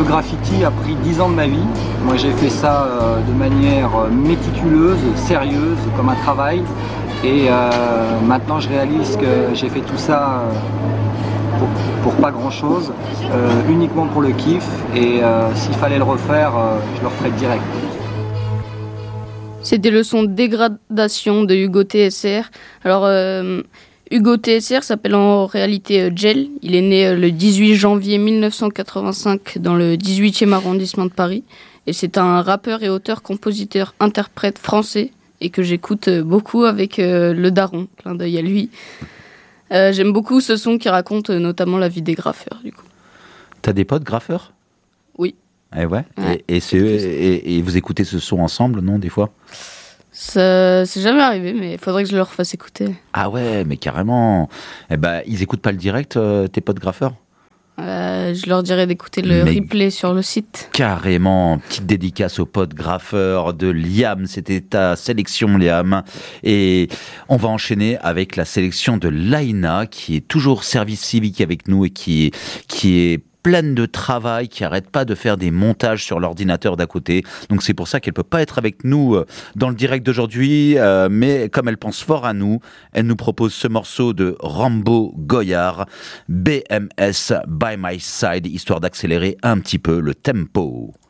graffiti a pris 10 ans de ma vie. Moi j'ai fait ça de manière méticuleuse, sérieuse, comme un travail. Et maintenant je réalise que j'ai fait tout ça pour pas grand chose, uniquement pour le kiff. Et s'il fallait le refaire, je le referais direct. C'était le son Dégradation de Hugo TSR. Alors, Hugo TSR s'appelle en réalité Gel. Il est né le 18 janvier 1985 dans le 18e arrondissement de Paris. Et c'est un rappeur et auteur-compositeur-interprète français et que j'écoute beaucoup avec le daron, clin d'œil à lui. J'aime beaucoup ce son qui raconte notamment la vie des graffeurs, du coup. T'as des potes graffeurs ? Oui. Eh ouais. Et vous écoutez ce son ensemble, non, des fois ? Ça c'est jamais arrivé, mais il faudrait que je leur fasse écouter. Ah ouais, mais carrément. Eh ben, ils écoutent pas le direct, tes potes graffeurs ? Je leur dirais d'écouter le replay sur le site. Carrément, petite dédicace aux potes graffeurs de Liam, c'était ta sélection Liam. Et on va enchaîner avec la sélection de Laïna, qui est toujours service civique avec nous et qui est pleine de travail, qui arrête pas de faire des montages sur l'ordinateur d'à côté. Donc c'est pour ça qu'elle peut pas être avec nous dans le direct d'aujourd'hui, mais comme elle pense fort à nous, elle nous propose ce morceau de Rambo Goyard, BMS By My Side, histoire d'accélérer un petit peu le tempo.